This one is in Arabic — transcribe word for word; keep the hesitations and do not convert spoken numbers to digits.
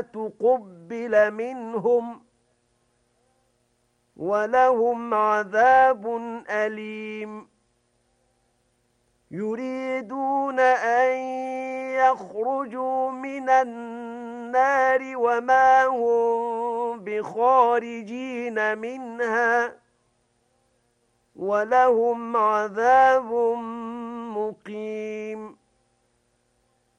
تقبل منهم ولهم عذاب أليم يريدون أن يخرجوا من النار وما هم بخارجين منها ولهم عذاب مقيم